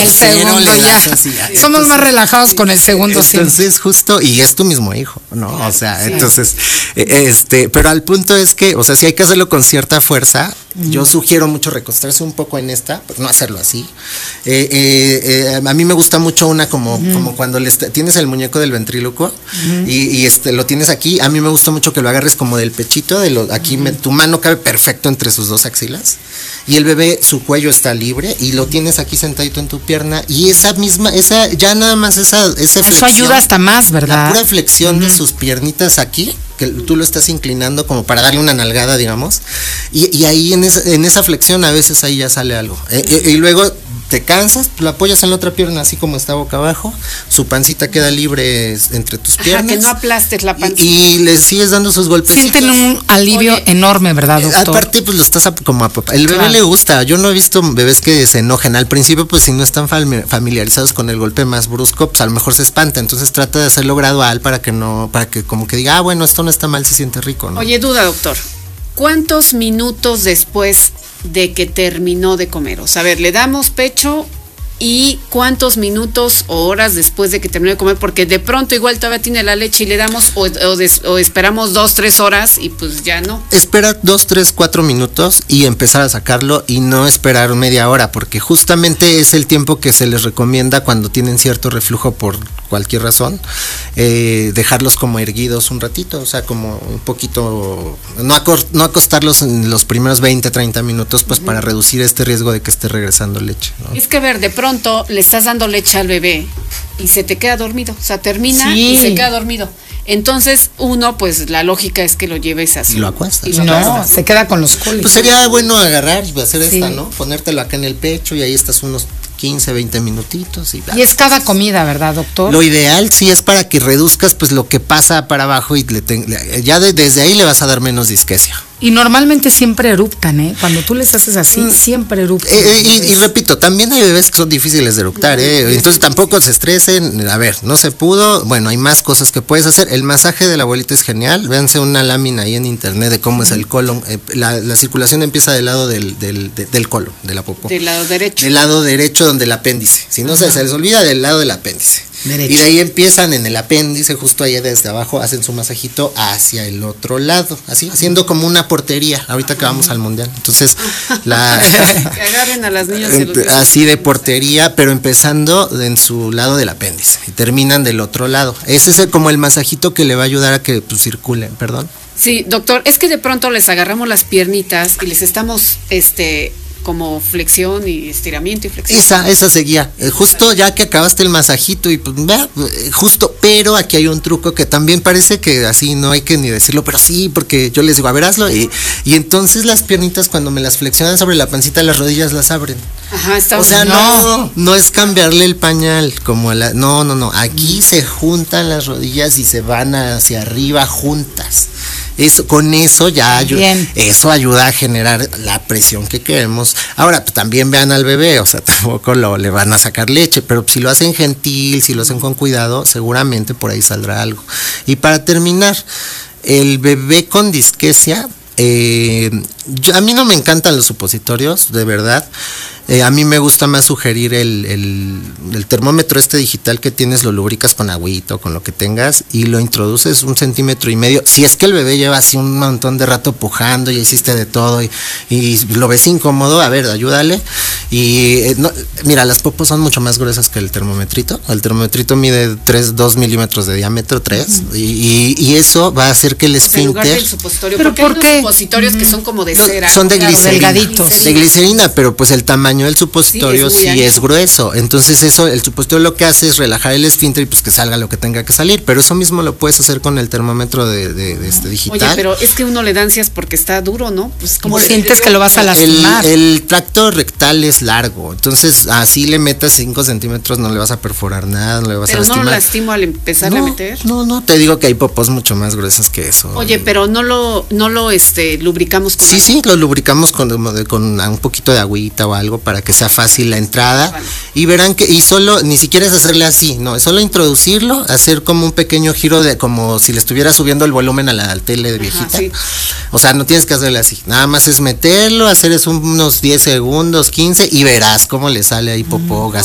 el segundo le das ya. así. Somos más relajados con el segundo, sí. Entonces, justo, y es tu mismo hijo, ¿no? O sea, Sí. entonces, pero al punto es que, o sea, si hay que hacerlo con cierta fuerza, yo sugiero mucho recostarse un poco en esta, pues no hacerlo así. A mí me gusta mucho una como cuando tienes el muñeco del ventrílocuo y lo tienes aquí. A mí me gusta mucho que lo agarres como del pechito, aquí tu mano cabe perfecto entre sus dos axilas y el bebé, su cuello está libre y lo tienes aquí sentadito en tu pierna y ya nada más esa flexión. Eso ayuda hasta más, ¿verdad? La pura flexión de sus piernitas aquí, que tú lo estás inclinando como para darle una nalgada, digamos, y ahí en esa flexión a veces ahí ya sale algo. Y luego te cansas, lo apoyas en la otra pierna así como está boca abajo, su pancita queda libre entre tus piernas. Que no aplastes la panza. Y le sigues dando sus golpecitos. Sienten un alivio enorme, ¿verdad, doctor? Aparte, pues lo estás como el bebé le gusta. Yo no he visto bebés que se enojen. Al principio, pues si no están familiarizados con el golpe más brusco, pues a lo mejor se espanta. Entonces trata de hacerlo gradual para que como que diga, bueno, esto no está mal, se siente rico, ¿no? Oye, duda, doctor. ¿Cuántos minutos después de que terminó de comer? O sea, a ver, le damos pecho y cuántos minutos o horas después de que terminó de comer, porque de pronto igual todavía tiene la leche y le damos o esperamos 2-3 horas y pues ya no. Espera 2, 3, 4 minutos y empezar a sacarlo y no esperar media hora, porque justamente es el tiempo que se les recomienda cuando tienen cierto reflujo por cualquier razón, dejarlos como erguidos un ratito, o sea, como un poquito, no acostarlos en los primeros 20, 30 minutos, pues para reducir este riesgo de que esté regresando leche, ¿no? Es que, a ver, de pronto le estás dando leche al bebé y se te queda dormido, o sea, termina y se queda dormido. Entonces, pues la lógica es que lo lleves así. Y lo acuestas. No, se queda con los cólicos. Pues sería bueno agarrar, hacer esta, ¿no? Ponértelo acá en el pecho y ahí estás unos 15, 20 minutitos. Y es cada comida, ¿verdad, doctor? Lo ideal sí es para que reduzcas pues lo que pasa para abajo y desde ahí le vas a dar menos disquesia. Y normalmente siempre eruptan, ¿eh? Cuando tú les haces así, siempre eruptan. Y repito, también hay bebés que son difíciles de eructar, entonces tampoco se estresen. A ver, no se pudo, bueno, hay más cosas que puedes hacer. El masaje de la abuelita es genial. Véanse una lámina ahí en internet de cómo es el colon. La circulación empieza del lado del colon, de la popó. Del lado derecho. Del lado derecho donde el apéndice. Si no se les olvida, del lado del apéndice. Derecho. Y de ahí empiezan en el apéndice, justo ahí desde abajo, hacen su masajito hacia el otro lado, así, haciendo como una portería, ahorita que vamos al mundial. Entonces, que agarren a las niñas así de portería, pero empezando en su lado del apéndice y terminan del otro lado. Ese es como el masajito que le va a ayudar a que circulen, perdón. Sí, doctor, es que de pronto les agarramos las piernitas y les estamos como flexión y estiramiento y flexión. Esa seguía. Justo ya que acabaste el masajito y pues, justo, pero aquí hay un truco que también parece que así no hay que ni decirlo, pero sí, porque yo les digo, a ver, hazlo. Y entonces las piernitas cuando me las flexionan sobre la pancita, las rodillas las abren. Ajá, está. O sea, no es cambiarle el pañal como no. Aquí se juntan las rodillas y se van hacia arriba juntas. Con eso ya eso ayuda a generar la presión que queremos. Ahora, pues, también vean al bebé, o sea, tampoco le van a sacar leche, pero si lo hacen gentil, si lo hacen con cuidado, seguramente por ahí saldrá algo. Y para terminar, el bebé con disquesia, a mí no me encantan los supositorios, de verdad. A mí me gusta más sugerir el termómetro digital que tienes, lo lubricas con agüita o con lo que tengas y lo introduces 1,5 centímetros. Si es que el bebé lleva así un montón de rato pujando y hiciste de todo y lo ves incómodo, a ver, ayúdale. Mira, las popos son mucho más gruesas que el termometrito. El termometrito mide 2 milímetros de diámetro, 3, y eso va a hacer que el esfínter... En lugar del supositorio. ¿Pero por qué? Hay unos supositorios que son como de cera. Son de glicerina. Delgaditos. De glicerina, pero pues el tamaño del supositorio sí es grueso. Entonces el supositorio lo que hace es relajar el esfínter y pues que salga lo que tenga que salir. Pero eso mismo lo puedes hacer con el termómetro digital. Oye, pero es que uno le da ansias porque está duro, ¿no? Pues como sientes que lo vas a lastimar. El tracto rectal es largo, entonces así le metas 5 centímetros no le vas a perforar nada, no le vas a lastimar. Pero no lo lastimo al empezar a meter. No, te digo que hay popos mucho más gruesas que eso. Oye, pero no lo lubricamos con agua. Sí, lo lubricamos con un poquito de agüita o algo para que sea fácil la entrada. Vale. Y verán que ni siquiera es hacerle así, no, es solo introducirlo, hacer como un pequeño giro como si le estuviera subiendo el volumen a la tele de viejita. Sí. O sea, no tienes que hacerle así, nada más es meterlo, hacer eso unos 10 segundos, 15 y verás cómo le sale ahí popó,